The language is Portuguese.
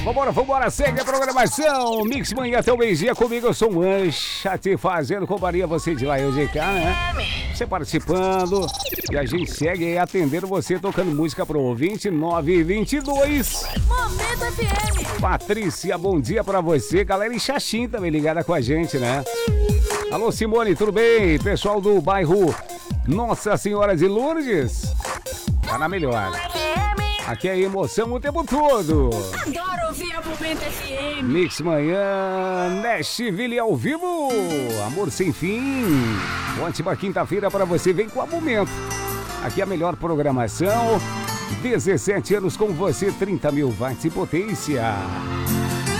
Vambora, segue a programação. Mix Manhã até o meio-dia comigo, eu sou o Mancha, te fazendo companhia, você de lá e eu de cá, né? Você participando e a gente segue aí atendendo você, tocando música pro ouvinte 922. Momento FM. Patrícia, bom dia pra você. Galera em Xaxim também ligada com a gente, né? Alô, Simone, tudo bem? Pessoal do bairro Nossa Senhora de Lourdes? Tá na melhor. Aqui é emoção o tempo todo. Adoro ouvir a Momento FM. Mix Manhã, Nashville ao vivo. Amor sem fim. Ótima quinta-feira para você. Vem com a Momento. Aqui é a melhor programação. 17 anos com você, 30 mil watts de potência.